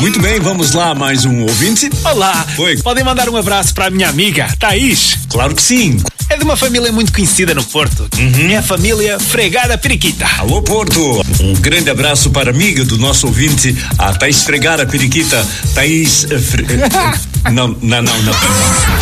Muito bem, vamos lá, mais um ouvinte. Olá. Oi. Podem mandar um abraço para a minha amiga, Thaís. Claro que sim. É de uma família muito conhecida no Porto. É a família Fregada Periquita. Alô, Porto. Um grande abraço para a amiga do nosso ouvinte, a Thaís Fregada Periquita. Thaís... Não.